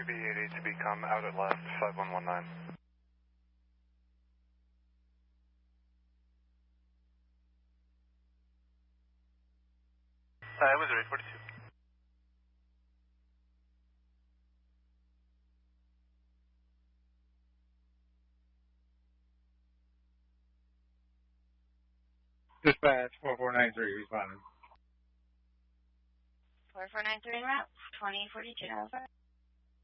3B88 to become out at left, 5119. Missouri 42. Dispatch 4493 responding. 4493 en route, 2042 Alpha.